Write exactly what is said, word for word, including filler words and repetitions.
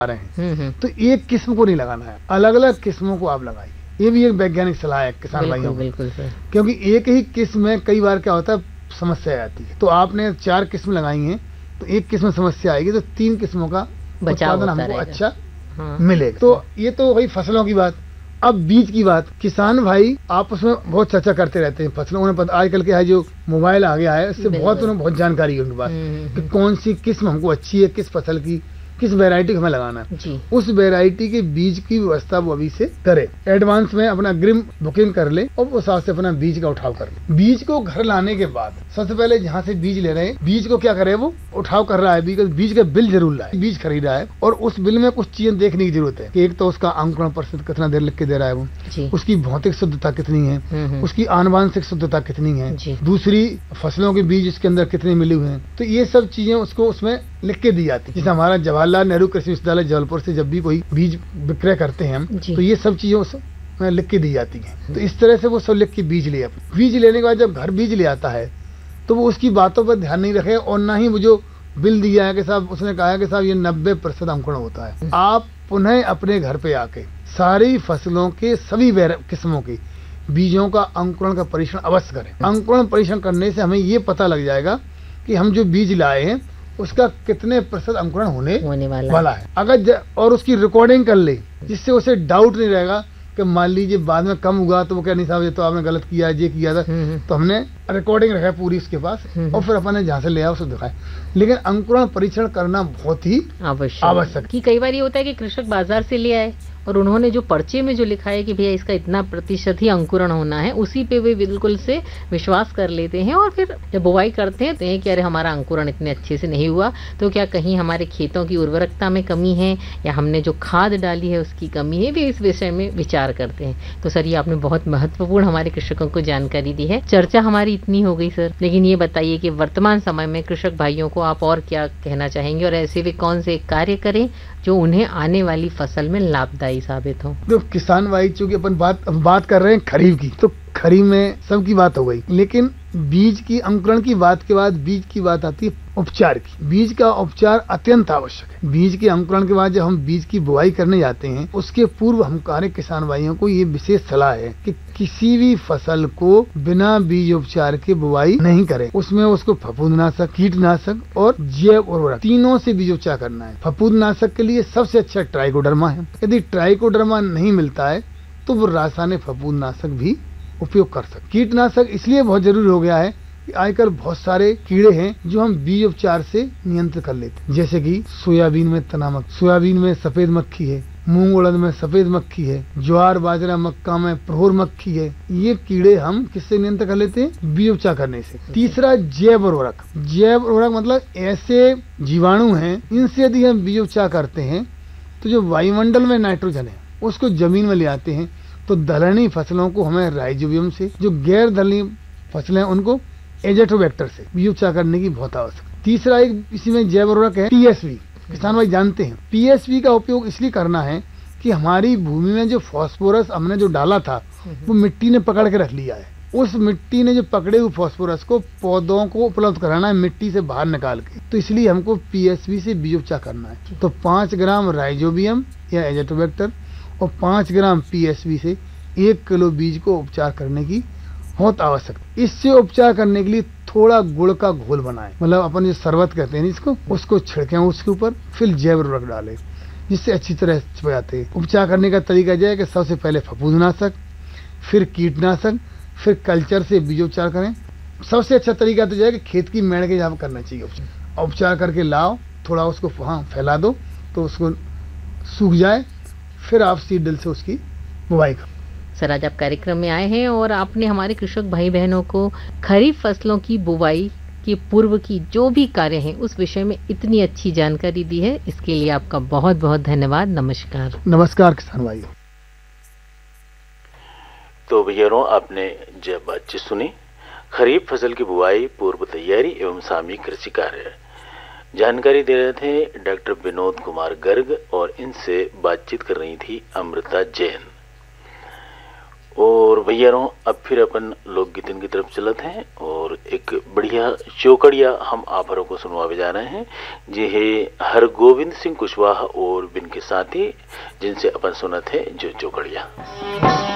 रहे हैं तो एक किस्म को नहीं लगाना है, अलग अलग किस्मों को आप लगाइए। ये भी एक वैज्ञानिक सलाह है किसान भाइयों को, क्योंकि एक ही किस्म में कई बार क्या होता है समस्या आती है। तो आपने चार किस्म लगाई हैं तो एक किस्म में समस्या आएगी तो तीन किस्मों का उत्पादन हमको अच्छा हाँ। मिलेगा। तो ये तो वही फसलों की बात। अब बीज की बात, किसान भाई आपस में बहुत चर्चा करते रहते हैं फसलों। उन्हें पता आजकल के है जो मोबाइल आ गया है इससे बहुत उन्हें बहुत जानकारी है उनके पास कि कौन सी किस्म हमको अच्छी है, किस फसल की किस वैरायटी को हमें लगाना है, उस वैरायटी के बीज की व्यवस्था वो अभी से करे। एडवांस में अपना अग्रिम बुकिंग कर ले और उस हिसाब से अपना बीज का उठाव कर ले। बीज को घर लाने के बाद सबसे पहले जहाँ से बीज ले रहे हैं बीज को क्या करे, वो उठाव कर रहा है बीज, बीज का बिल जरूर लाए। बीज खरीद रहा है और उस बिल में कुछ चीजें देखने की जरूरत है कि एक तो उसका अंकुरण प्रतिशत कितना देर लिख के दे रहा है वो, उसकी भौतिक शुद्धता कितनी है, उसकी आनुवांशिक शुद्धता कितनी है, दूसरी फसलों के बीज इसके अंदर कितने मिले हुए हैं। तो ये सब चीजें उसको उसमें लिख के दी जाती है। जैसे हमारा जवाहरलाल नेहरू कृषि विश्वविद्यालय जबलपुर से जब भी कोई बीज विक्रय करते हैं हम तो ये सब चीजें उसमें लिख के दी जाती हैं। तो इस तरह से वो सब लिख के बीज ले अपने बीज लेने के बाद जब घर बीज ले आता है तो वो उसकी बातों पर ध्यान नहीं रखे और ना ही वो जो बिल दिया है कि साहब उसने कहा है कि साहब ये नब्बे प्रतिशत अंकुरण होता है। आप पुनः अपने घर पे आके सारी फसलों के सभी किस्मों के बीजों का अंकुरण का परीक्षण अवश्य करें। अंकुरण परीक्षण करने से हमें ये पता लग जाएगा कि हम जो बीज लाए हैं उसका कितने प्रतिशत अंकुरण होने, होने वाला, वाला है। अगर ज, और उसकी रिकॉर्डिंग कर ले जिससे उसे डाउट नहीं रहेगा कि मान लीजिए बाद में कम हुआ तो वो क्या नहीं साहब ये तो आपने गलत किया है, ये किया था। तो हमने रिकॉर्डिंग रखा पूरी उसके पास और फिर अपने जहाँ से ले आया उसे दिखाए। लेकिन अंकुरण परीक्षण करना बहुत ही आवश्यक आवश्यक कि कई बार ये होता है कि कृषक बाजार से ले आए और उन्होंने जो पर्चे में जो लिखा है कि भैया इसका इतना प्रतिशत ही अंकुरण होना है उसी पे वे बिल्कुल से विश्वास कर लेते हैं और फिर जब बुवाई करते हैं तो कि अरे हमारा अंकुरण इतने अच्छे से नहीं हुआ तो क्या कहीं हमारे खेतों की उर्वरकता में कमी है या हमने जो खाद डाली है उसकी कमी है, भी इस विषय में विचार करते हैं। तो सर ये आपने बहुत महत्वपूर्ण हमारे कृषकों को जानकारी दी है। चर्चा हमारी इतनी हो गई सर, लेकिन ये बताइए कि वर्तमान समय में कृषक भाइयों को आप और क्या कहना चाहेंगे और ऐसे वे कौन से कार्य करें जो उन्हें आने वाली फसल में लाभदायी साबित हो। तो किसान भाई चूंकि अपन बात बात कर रहे हैं खरीफ की, तो खरीफ में सबकी बात हो गई, लेकिन बीज की अंकुरण की बात के बाद बीज की बात आती है उपचार की। बीज का उपचार अत्यंत आवश्यक है। बीज के अंकुरण के बाद जब हम बीज की बुआई करने जाते हैं उसके पूर्व हमारे किसान भाइयों को ये विशेष सलाह है कि किसी भी फसल को बिना बीज उपचार के बुआई नहीं करें। उसमें उसको फफूंदनाशक, कीटनाशक और जैव उर्वरक तीनों से बीज उपचार करना है। फफूंदनाशक के लिए सबसे अच्छा ट्राइकोडर्मा है। यदि ट्राइकोडर्मा नहीं मिलता है तो वो रासायनिक फफूंदनाशक भी उपयोग कर सकते। कीटनाशक इसलिए बहुत जरूरी हो गया है कि आजकल बहुत सारे कीड़े हैं जो हम बीज उपचार से नियंत्रित कर लेते हैं। जैसे कि सोयाबीन में तनामक, सोयाबीन में सफेद मक्खी है, मूंग उड़द में सफेद मक्खी है, ज्वार बाजरा मक्का में प्रहोर मक्खी है। ये कीड़े हम किससे नियंत्रित कर लेते हैं? बीज उपचार करने से। तीसरा जैव उर्वरक। जैव उर्वरक मतलब ऐसे जीवाणु हैं इनसे यदि हम बीज उपचार करते हैं तो जो वायुमंडल में नाइट्रोजन है उसको जमीन में ले आते हैं। तो दलहनी फसलों को हमें राइजोबियम से, जो गैर दलहनी फसलें उनको एजेटोबैक्टर से बीज उपचार करने की बहुत आवश्यकता। तीसरा एक इसी में जैव उर्वरक है पीएसवी। किसान भाई जानते हैं पीएसवी का उपयोग इसलिए करना है कि हमारी भूमि में जो फास्फोरस हमने जो डाला था वो मिट्टी ने पकड़ के रख लिया है। उस मिट्टी ने जो पकड़े हुए फास्फोरस को पौधों को उपलब्ध कराना है मिट्टी से बाहर निकाल के। तो इसलिए हमको पीएसवी से बीज उपचार करना है। तो पाँच ग्राम राइजोबियम या एजेटोबैक्टर और पाँच ग्राम पीएसवी से एक किलो बीज को उपचार करने की बहुत आवश्यकता। इससे उपचार करने के लिए थोड़ा गुड़ का घोल बनाएं, मतलब अपन जो शरबत कहते हैं इसको, उसको छिड़कें उसके ऊपर, फिर जैव उर्वरक डालें जिससे अच्छी तरह छिप जाते हैं। उपचार करने का तरीका यह है कि सबसे पहले फफूंदनाशक, फिर कीटनाशक, फिर कल्चर से बीज उपचार करें। सबसे अच्छा तरीका तो यह है कि खेत की मेड़ के जहाँ करना चाहिए उपचार। उपचार करके लाओ, थोड़ा उसको वहाँ फैला दो तो उसको सूख जाए, फिर आप सीड ड्रिल से उसकी बुवाई करो। सर आज आप कार्यक्रम में आए हैं और आपने हमारे कृषक भाई बहनों को खरीफ फसलों की बुवाई के पूर्व की जो भी कार्य हैं उस विषय में इतनी अच्छी जानकारी दी है, इसके लिए आपका बहुत बहुत धन्यवाद। नमस्कार। नमस्कार किसान भाई। तो भैयारों आपने जब बातचीत सुनी खरीफ फसल की बुआई, पूर्व तैयारी एवं सामयिक कृषि कार्य, जानकारी दे रहे थे डॉक्टर विनोद कुमार गर्ग और इनसे बातचीत कर रही थी अमृता जैन। और भैया रो अब फिर अपन लोकगीतन की तरफ चलत हैं और एक बढ़िया चौकड़िया हम आपरों को सुनवावे जा रहे हैं जे है हरगोविंद सिंह कुशवाहा और बिन के साथी जिनसे अपन सुनत है जो चौकड़िया।